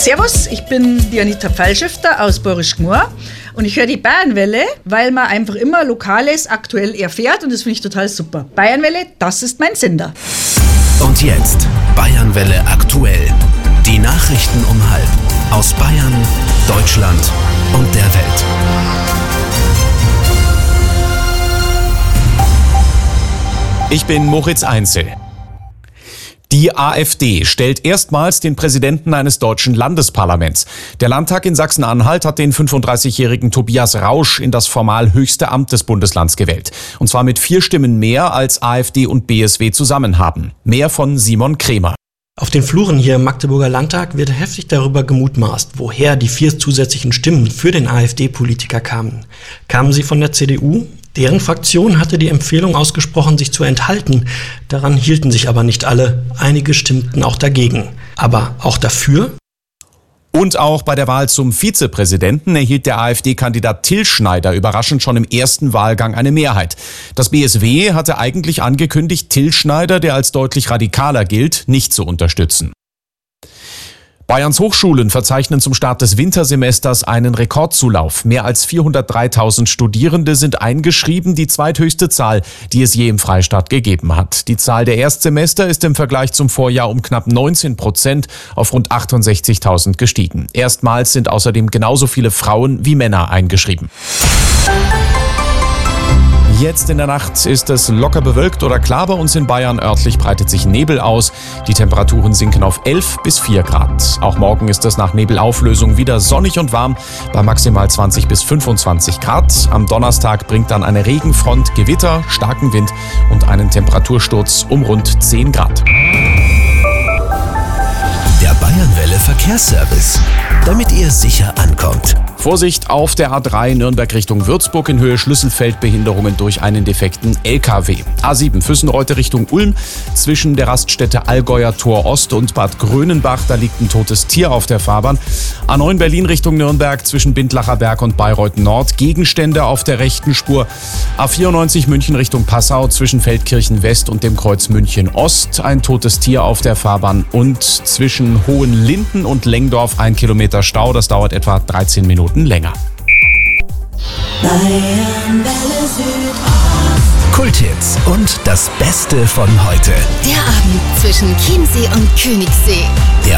Servus, ich bin die Anita Pfeilschifter aus Borisch Gmor und ich höre die Bayernwelle, weil man einfach immer Lokales aktuell erfährt und das finde ich total super. Bayernwelle, das ist mein Sender. Und jetzt Bayernwelle aktuell. Die Nachrichten um 12:30 aus Bayern, Deutschland und der Welt. Ich bin Moritz Einzel. Die AfD stellt erstmals den Präsidenten eines deutschen Landesparlaments. Der Landtag in Sachsen-Anhalt hat den 35-jährigen Tobias Rausch in das formal höchste Amt des Bundeslands gewählt. Und zwar mit 4 Stimmen mehr, als AfD und BSW zusammen haben. Mehr von Simon Kremer. Auf den Fluren hier im Magdeburger Landtag wird heftig darüber gemutmaßt, woher die 4 zusätzlichen Stimmen für den AfD-Politiker kamen. Kamen sie von der CDU? Deren Fraktion hatte die Empfehlung ausgesprochen, sich zu enthalten. Daran hielten sich aber nicht alle. Einige stimmten auch dagegen. Aber auch dafür? Und auch bei der Wahl zum Vizepräsidenten erhielt der AfD-Kandidat Till Schneider überraschend schon im ersten Wahlgang eine Mehrheit. Das BSW hatte eigentlich angekündigt, Till Schneider, der als deutlich radikaler gilt, nicht zu unterstützen. Bayerns Hochschulen verzeichnen zum Start des Wintersemesters einen Rekordzulauf. Mehr als 403.000 Studierende sind eingeschrieben, die zweithöchste Zahl, die es je im Freistaat gegeben hat. Die Zahl der Erstsemester ist im Vergleich zum Vorjahr um knapp 19% auf rund 68.000 gestiegen. Erstmals sind außerdem genauso viele Frauen wie Männer eingeschrieben. Jetzt in der Nacht ist es locker bewölkt oder klar bei uns in Bayern. Örtlich breitet sich Nebel aus. Die Temperaturen sinken auf 11 bis 4 Grad. Auch morgen ist es nach Nebelauflösung wieder sonnig und warm bei maximal 20 bis 25 Grad. Am Donnerstag bringt dann eine Regenfront Gewitter, starken Wind und einen Temperatursturz um rund 10 Grad. Der Bayernwelle Verkehrsservice, damit ihr sicher ankommt. Vorsicht auf der A3 Nürnberg Richtung Würzburg in Höhe Schlüsselfeld, Behinderungen durch einen defekten LKW. A7 Füssenreute Richtung Ulm, zwischen der Raststätte Allgäuer Tor Ost und Bad Grönenbach, da liegt ein totes Tier auf der Fahrbahn. A9 Berlin Richtung Nürnberg, zwischen Bindlacher Berg und Bayreuth Nord, Gegenstände auf der rechten Spur. A94 München Richtung Passau, zwischen Feldkirchen West und dem Kreuz München Ost, ein totes Tier auf der Fahrbahn. Und zwischen Hohenlinden und Lengdorf 1 Kilometer Stau, das dauert etwa 13 Minuten länger. Kulthits und das Beste von heute. Der Abend zwischen Chiemsee und Königssee. Der